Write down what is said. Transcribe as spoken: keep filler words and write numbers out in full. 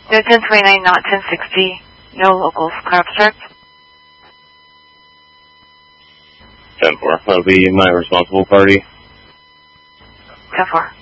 No ten twenty-nine, not ten sixty. No locals. Clear abstract. ten four. That'll be my responsible party. ten four.